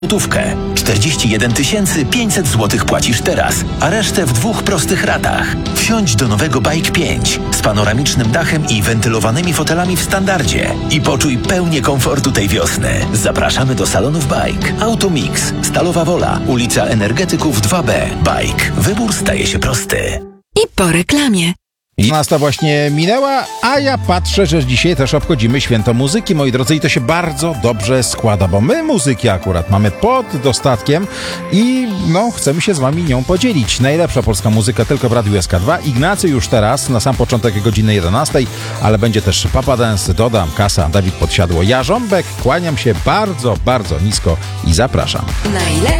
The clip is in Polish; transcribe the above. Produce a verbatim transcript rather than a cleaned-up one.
Gotówkę. czterdzieści jeden tysięcy pięćset złotych płacisz teraz, a resztę w dwóch prostych ratach. Wsiądź do nowego Bike pięć z panoramicznym dachem i wentylowanymi fotelami w standardzie i poczuj pełnię komfortu tej wiosny. Zapraszamy do salonów Bike. Automix, Stalowa Wola, ulica Energetyków dwa B. Bike. Wybór staje się prosty. I po reklamie. jedenasta właśnie minęła, a ja patrzę, że dzisiaj też obchodzimy święto muzyki, moi drodzy, i to się bardzo dobrze składa, bo my muzyki akurat mamy pod dostatkiem i no, chcemy się z wami nią podzielić. Najlepsza polska muzyka tylko w Radiu S K dwa. Ignacy już teraz, na sam początek godziny jedenastej, ale będzie też Papa Dance, Dodam, Kasa, Dawid Podsiadło, ja Żąbek, kłaniam się bardzo, bardzo nisko i zapraszam. Najlepsze